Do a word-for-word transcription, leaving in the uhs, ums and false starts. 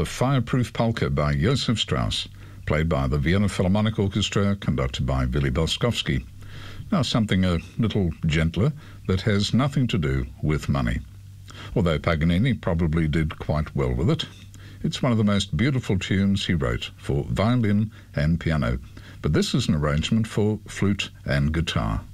the Fireproof Polka by Josef Strauss, played by the Vienna Philharmonic Orchestra, conducted by Willy Boskowski. Now something a little gentler that has nothing to do with money. Although Paganini probably did quite well with it. It's one of the most beautiful tunes he wrote for violin and piano, but this is an arrangement for flute and guitar.